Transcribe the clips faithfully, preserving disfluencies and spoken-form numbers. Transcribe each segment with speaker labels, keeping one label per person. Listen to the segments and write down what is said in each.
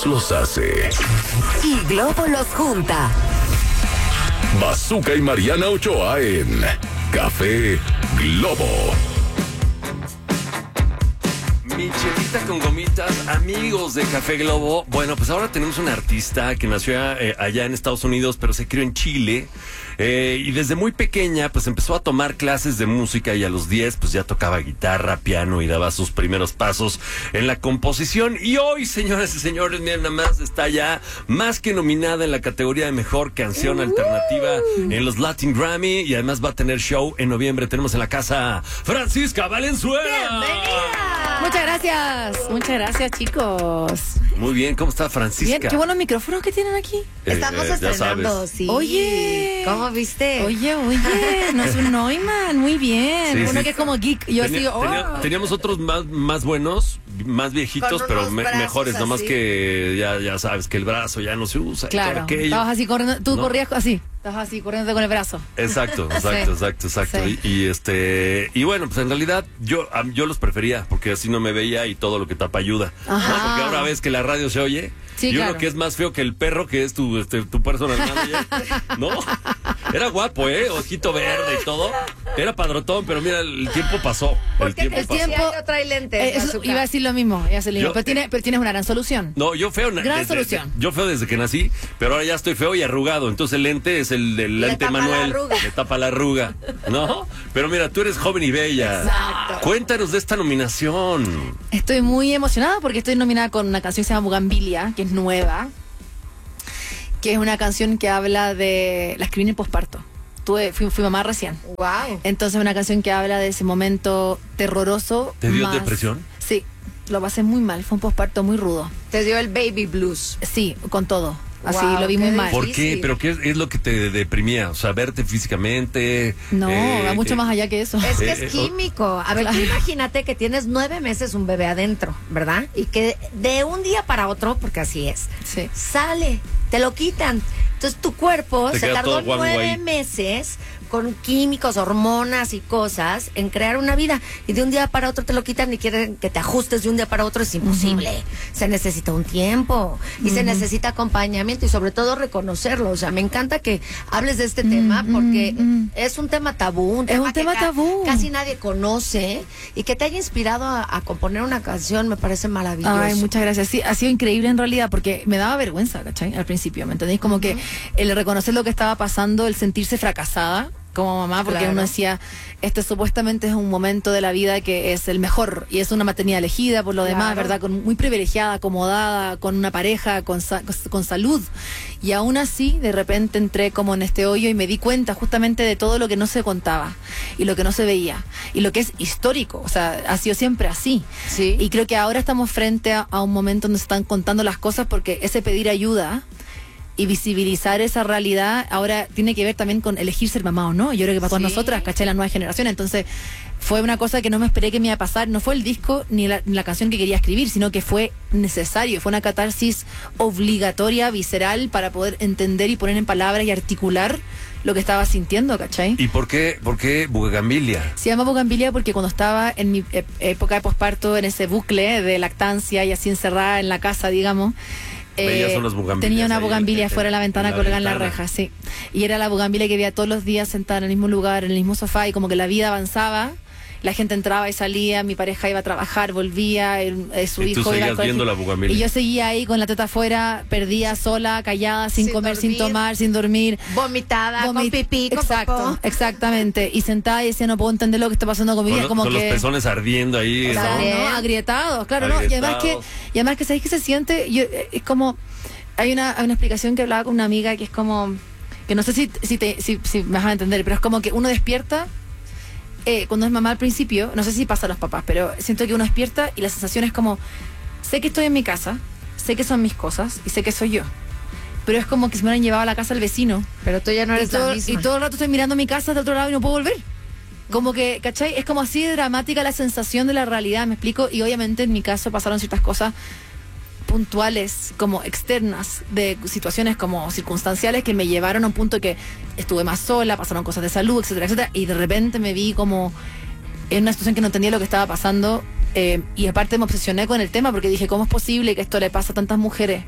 Speaker 1: los hace.
Speaker 2: Y Globo los junta.
Speaker 1: Bazooka y Mariana Ochoa en Café Globo.
Speaker 3: Michelita con gomitas, amigos de Café Globo. Bueno, pues ahora tenemos una artista que nació eh, allá en Estados Unidos, pero se crió en Chile. Eh, y desde muy pequeña, pues empezó a tomar clases de música y a los diez, pues ya tocaba guitarra, piano y daba sus primeros pasos en la composición. Y hoy, señoras y señores, miren, nada más está ya más que nominada en la categoría de Mejor Canción uh-huh. Alternativa en los Latin Grammy. Y además va a tener show en noviembre. Tenemos en la casa Francisca Valenzuela.
Speaker 4: ¡Bienvenida! Muchas gracias, muchas gracias, chicos.
Speaker 3: Muy bien, ¿cómo está Francisca?
Speaker 4: Bien, qué buenos micrófonos que tienen aquí.
Speaker 2: Eh, Estamos eh, estrenando, sí.
Speaker 4: Oye,
Speaker 2: ¿cómo viste?
Speaker 4: Oye, oye, no es un Neumann, muy bien. Sí, Uno
Speaker 3: sí.
Speaker 4: que es como geek. Yo
Speaker 3: Tenía,
Speaker 4: así, oh.
Speaker 3: tenía, teníamos otros más, más buenos, más viejitos, pero me, mejores, así. Nomás que ya, ya sabes que el brazo ya no se usa.
Speaker 4: Claro, estabas así corriendo, tú ¿no? corrías así. Estás así corriendo con el brazo.
Speaker 3: Exacto, exacto, sí. exacto, exacto. Sí. Y, y este, y bueno, pues en realidad yo, yo los prefería porque así no me veía y todo lo que tapa ayuda. Ajá. ¿No? Porque ahora ves que la radio se oye. Sí, y claro. Uno que es más feo que el perro, que es tu, este, tu personal manager. ¿No? Era guapo, ¿eh? Ojito verde y todo. Era padrotón, pero mira, el tiempo pasó. El tiempo
Speaker 4: el
Speaker 3: pasó.
Speaker 4: tiempo
Speaker 2: trae lentes.
Speaker 4: Eh, eso, iba a decir lo mismo. Iba a decir lo mismo. Yo, pero, tiene, pero tienes una gran solución.
Speaker 3: No, yo feo.
Speaker 4: Gran
Speaker 3: desde,
Speaker 4: solución.
Speaker 3: Yo feo desde que nací, pero ahora ya estoy feo y arrugado. Entonces el lente es el del lente Manuel. Le tapa la arruga. ¿No? Pero mira, tú eres joven y bella.
Speaker 4: Exacto.
Speaker 3: Cuéntanos de esta nominación.
Speaker 4: Estoy muy emocionada porque estoy nominada con una canción que se llama Bugambilia, que es nueva. Que es una canción que habla de... La escribí en posparto. Tuve, fui, fui mamá recién.
Speaker 2: Wow.
Speaker 4: Entonces una canción que habla de ese momento terroroso.
Speaker 3: ¿Te dio
Speaker 4: más,
Speaker 3: depresión?
Speaker 4: Sí, lo pasé muy mal. Fue un posparto muy rudo.
Speaker 2: ¿Te dio el baby blues?
Speaker 4: Sí, con todo. Así, wow, lo vi muy mal.
Speaker 3: ¿Por qué? ¿Pero qué es, es lo que te deprimía? O sea, verte físicamente.
Speaker 4: No,
Speaker 3: eh,
Speaker 4: va mucho
Speaker 3: eh,
Speaker 4: más allá que eso.
Speaker 2: Es que
Speaker 3: eh,
Speaker 2: es químico. A ver, tú imagínate que tienes nueve meses un bebé adentro, ¿verdad? Y que de un día para otro, porque así es,
Speaker 4: sí.
Speaker 2: sale, te lo quitan. Entonces tu cuerpo
Speaker 3: te
Speaker 2: se tardó nueve
Speaker 3: guay.
Speaker 2: meses con químicos, hormonas y cosas en crear una vida. Y de un día para otro te lo quitan y quieren que te ajustes de un día para otro. Es imposible. Uh-huh. Se necesita un tiempo y uh-huh. se necesita acompañamiento y sobre todo reconocerlo. O sea, me encanta que hables de este uh-huh. tema porque uh-huh. es un tema tabú. Un
Speaker 4: es
Speaker 2: tema
Speaker 4: un tema
Speaker 2: que
Speaker 4: tabú.
Speaker 2: Casi nadie conoce y que te haya inspirado a, a componer una canción me parece maravilloso.
Speaker 4: Ay, muchas gracias. Sí, ha sido increíble en realidad porque me daba vergüenza, ¿cachai? Al principio, ¿me entendéis? Como uh-huh. que el reconocer lo que estaba pasando, el sentirse fracasada como mamá, porque claro. uno decía, este supuestamente es un momento de la vida que es el mejor y es una maternidad elegida por lo claro. demás, ¿verdad? Con, muy privilegiada, acomodada, con una pareja, con, con salud. Y aún así, de repente entré como en este hoyo y me di cuenta justamente de todo lo que no se contaba y lo que no se veía y lo que es histórico. O sea, ha sido siempre así.
Speaker 2: Sí.
Speaker 4: Y creo que ahora estamos frente a, a un momento donde se están contando las cosas porque ese pedir ayuda y visibilizar esa realidad ahora tiene que ver también con elegir ser mamá o no. Yo creo que para todas sí. nosotras, ¿cachai? La nueva generación. Entonces fue una cosa que no me esperé que me iba a pasar. No fue el disco ni la, ni la canción que quería escribir, sino que fue necesario. Fue una catarsis obligatoria, visceral, para poder entender y poner en palabras y articular lo que estaba sintiendo, ¿cachai?
Speaker 3: ¿Y por qué, por qué Bugambilia?
Speaker 4: Se llama Bugambilia porque cuando estaba en mi ep- época de posparto, en ese bucle de lactancia y así encerrada en la casa, digamos, Eh, tenía una bugambilia fuera de la ventana colgada en la reja, sí. Y era la bugambilia que veía todos los días sentada en el mismo lugar, en el mismo sofá, y como que la vida avanzaba, la gente entraba y salía, mi pareja iba a trabajar, volvía, el, eh, su
Speaker 3: y
Speaker 4: hijo
Speaker 3: tú
Speaker 4: iba
Speaker 3: seguías viendo la bugambilia.
Speaker 4: Y yo seguía ahí con la teta afuera, perdida, sola, callada, sin, sin comer, dormir, sin tomar, sin dormir.
Speaker 2: Vomitada, vomit- con pipí, con
Speaker 4: Exacto,
Speaker 2: popó.
Speaker 4: Exactamente. Y sentada y decía, no puedo entender lo que está pasando con mi vida.
Speaker 3: Con,
Speaker 4: como
Speaker 3: con
Speaker 4: que,
Speaker 3: los pezones ardiendo ahí,
Speaker 4: claro,
Speaker 3: ¿no?
Speaker 4: ¿no? Agrietados, claro,
Speaker 3: Agrietados.
Speaker 4: ¿no? Y además que, y además que ¿sabéis qué se siente? Yo, es como... Hay una, hay una explicación que hablaba con una amiga que es como, que no sé si, si, te, si, si me vas a entender, pero es como que uno despierta, eh, cuando es mamá al principio, no sé si pasa a los papás, pero siento que uno despierta y la sensación es como, sé que estoy en mi casa, sé que son mis cosas y sé que soy yo, pero es como que se me han llevado a la casa al vecino.
Speaker 2: Pero tú ya no eres
Speaker 4: y todo,
Speaker 2: la misma.
Speaker 4: Y todo el rato estoy mirando mi casa del otro lado y no puedo volver. Como que, ¿cachai? Es como así de dramática la sensación de la realidad, ¿me explico? Y obviamente en mi caso pasaron ciertas cosas puntuales, como externas, de situaciones como circunstanciales que me llevaron a un punto que estuve más sola, pasaron cosas de salud, etcétera, etcétera, y de repente me vi como en una situación que no entendía lo que estaba pasando Eh, y aparte me obsesioné con el tema porque dije, ¿cómo es posible que esto le pasa a tantas mujeres?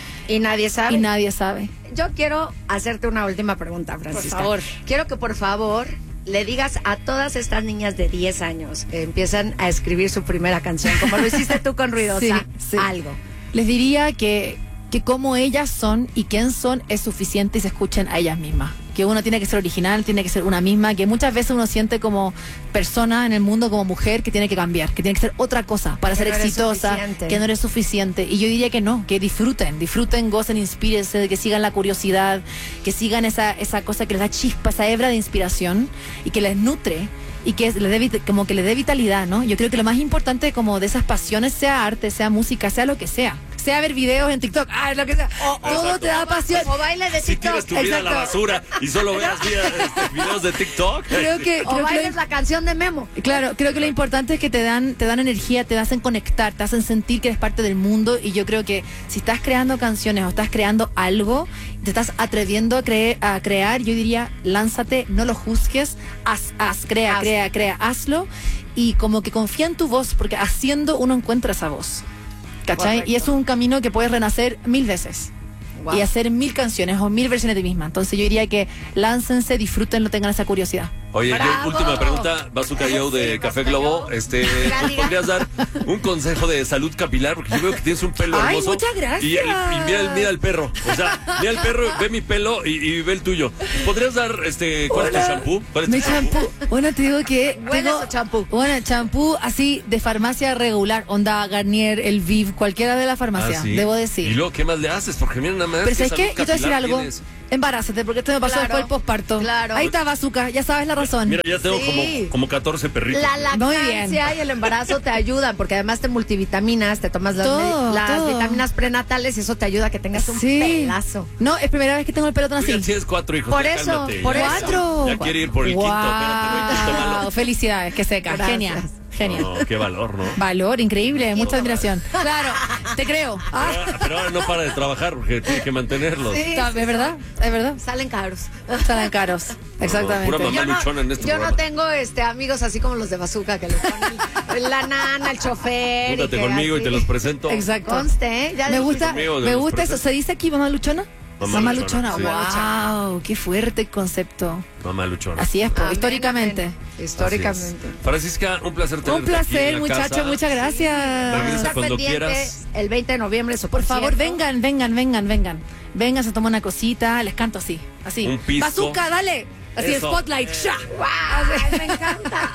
Speaker 2: Y nadie sabe.
Speaker 4: Y nadie sabe.
Speaker 2: Yo quiero hacerte una última pregunta, Francisca.
Speaker 4: Por favor.
Speaker 2: Quiero que por favor le digas a todas estas niñas de diez años que empiezan a escribir su primera canción, como lo hiciste tú con Ruidosa,
Speaker 4: Sí, sí.
Speaker 2: algo.
Speaker 4: Les diría que, que como ellas son y quién son es suficiente y se escuchen a ellas mismas. Que uno tiene que ser original, tiene que ser una misma, que muchas veces uno siente como persona en el mundo, como mujer, que tiene que cambiar, que tiene que ser otra cosa para
Speaker 2: Que
Speaker 4: ser
Speaker 2: no eres
Speaker 4: exitosa,
Speaker 2: suficiente.
Speaker 4: que no eres suficiente. Y yo diría que no, que disfruten, disfruten, gocen, inspírense, que sigan la curiosidad, que sigan esa, esa cosa que les da chispa, esa hebra de inspiración y que les nutre y que les dé, vit- como que les dé vitalidad, ¿no? Yo creo que lo más importante como de esas pasiones, sea arte, sea música, sea lo que sea. Sea ver videos en TikTok, ah, lo que sea. Todo te da pasión.
Speaker 2: O baile de
Speaker 3: Si
Speaker 2: TikTok.
Speaker 3: tiras tu vida a la
Speaker 4: Exacto.
Speaker 3: basura y solo veas vida- este, videos de TikTok.
Speaker 4: Creo que,
Speaker 2: O
Speaker 4: creo que
Speaker 2: bailes
Speaker 4: lo-
Speaker 2: la canción de Memo.
Speaker 4: Claro, creo que lo importante es que te dan, te dan energía, te hacen conectar, te hacen sentir que eres parte del mundo. Y yo creo que si estás creando canciones o estás creando algo, te estás atreviendo a, cre- a crear, yo diría, lánzate, no lo juzgues, haz, haz, crea,
Speaker 2: Haz.
Speaker 4: crea, crea, hazlo. Y como que confía en tu voz, porque haciendo uno encuentra esa voz. ¿Cachai?
Speaker 2: Correcto.
Speaker 4: Y es un camino que puedes renacer mil veces.
Speaker 2: Wow.
Speaker 4: Y hacer mil canciones o mil versiones de ti misma. Entonces yo diría que láncense, disfrútenlo, tengan esa curiosidad.
Speaker 3: Oye, yo,
Speaker 2: ¡Bravo!
Speaker 3: última pregunta, Bazooka Joe de
Speaker 2: Sí,
Speaker 3: Café
Speaker 2: Bazooka
Speaker 3: Globo.
Speaker 2: Joe.
Speaker 3: Este,
Speaker 2: Diga, diga.
Speaker 3: ¿podrías dar un consejo de salud capilar? Porque yo veo que tienes un pelo
Speaker 4: Ay,
Speaker 3: hermoso.
Speaker 4: muchas gracias.
Speaker 3: Y, el- y mira, el- mira el perro. O sea, mira el perro, ve mi pelo y, y ve el tuyo. ¿Podrías dar, este, cuál es tu shampoo? ¿Cuál es tu
Speaker 4: Mi
Speaker 3: shampoo?
Speaker 4: champú. Bueno, te digo que.
Speaker 2: Bueno
Speaker 4: tengo-
Speaker 2: su champú.
Speaker 4: Bueno, champú así de farmacia regular. Onda Garnier, el Viv, cualquiera de la farmacia.
Speaker 3: Ah, ¿sí?
Speaker 4: debo
Speaker 3: ¿Y
Speaker 4: decir.
Speaker 3: luego qué más le haces? Porque mira nada más.
Speaker 4: Pero ¿sabes
Speaker 3: salud
Speaker 4: qué? Yo te voy a decir
Speaker 3: capilar
Speaker 4: algo.
Speaker 3: tienes.
Speaker 4: Embarázate, porque esto me pasó
Speaker 2: Claro,
Speaker 4: después del posparto.
Speaker 2: claro.
Speaker 4: Ahí está Bazooka, ya sabes la razón.
Speaker 3: Mira, ya tengo
Speaker 2: Sí.
Speaker 3: como, como catorce perritos.
Speaker 2: La
Speaker 4: Muy
Speaker 2: lactancia y el embarazo te ayudan, porque además te multivitaminas, te tomas las,
Speaker 4: Todo,
Speaker 2: las
Speaker 4: todo.
Speaker 2: vitaminas prenatales y eso te ayuda a que tengas un
Speaker 4: Sí.
Speaker 2: pelazo.
Speaker 4: No, es primera vez que tengo el pelo tan
Speaker 3: Tú ya
Speaker 4: así.
Speaker 3: tienes cuatro hijos.
Speaker 2: Por
Speaker 3: ya
Speaker 2: eso,
Speaker 3: cálmate,
Speaker 2: por
Speaker 3: ya.
Speaker 2: eso.
Speaker 4: Cuatro.
Speaker 3: Ya quiere ir por el quinto, espérate, no hay quinto malo.
Speaker 4: Wow, felicidades, que seca.
Speaker 2: Gracias.
Speaker 4: Genial, genial.
Speaker 3: No, qué valor, ¿no?
Speaker 4: Valor, increíble, mucha admiración. Claro, te creo. Ah,
Speaker 3: Pero, pero ahora no para de trabajar porque tiene que mantenerlos.
Speaker 2: Sí.
Speaker 4: está- es verdad, es verdad.
Speaker 2: Salen caros.
Speaker 4: Salen caros, exactamente.
Speaker 3: pura mamá.
Speaker 2: Yo no,
Speaker 3: luchona en este
Speaker 2: yo no
Speaker 3: programa.
Speaker 2: tengo este amigos así como los de Bazooka que le ponen la nana, el chofer. y
Speaker 3: Júntate
Speaker 2: que
Speaker 3: conmigo y
Speaker 2: así.
Speaker 3: te los presento.
Speaker 4: Exacto.
Speaker 2: Conste, ¿eh? Ya
Speaker 4: Me
Speaker 2: les-
Speaker 4: gusta,
Speaker 3: conmigo, de
Speaker 4: me
Speaker 3: los
Speaker 4: gusta eso.
Speaker 3: presentes.
Speaker 4: ¿Se dice aquí mamá luchona?
Speaker 3: Mamá luchona, sí.
Speaker 4: Wow, qué fuerte el concepto.
Speaker 3: Mamá luchona.
Speaker 4: Así es, po,
Speaker 2: Amén,
Speaker 4: históricamente.
Speaker 2: amén.
Speaker 3: Así
Speaker 2: Históricamente.
Speaker 3: es. Francisca, un placer tenerte
Speaker 4: Un placer,
Speaker 3: aquí en la
Speaker 4: muchacho,
Speaker 3: casa.
Speaker 4: muchas gracias.
Speaker 3: Regresa
Speaker 2: Estar
Speaker 3: cuando
Speaker 2: pendiente
Speaker 3: quieras.
Speaker 2: el veinte de noviembre, su
Speaker 4: Por favor,
Speaker 2: concierto.
Speaker 4: vengan, vengan, vengan, vengan. Vengan, se toma una cosita, les canto así, así.
Speaker 3: Un pisco.
Speaker 4: Bazooka, dale. Así,
Speaker 3: Eso.
Speaker 4: spotlight, ya.
Speaker 2: ¡Guau! Me encanta.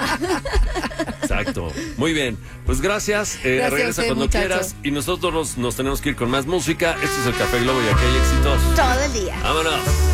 Speaker 3: Exacto. Muy bien. Pues gracias. Eh,
Speaker 4: Gracias a
Speaker 3: regresa
Speaker 4: usted,
Speaker 3: cuando
Speaker 4: muchacho.
Speaker 3: quieras. Y nosotros nos, nos tenemos que ir con más música. Esto es el Café Globo y aquí hay éxitos.
Speaker 2: Todo el día.
Speaker 3: Vámonos.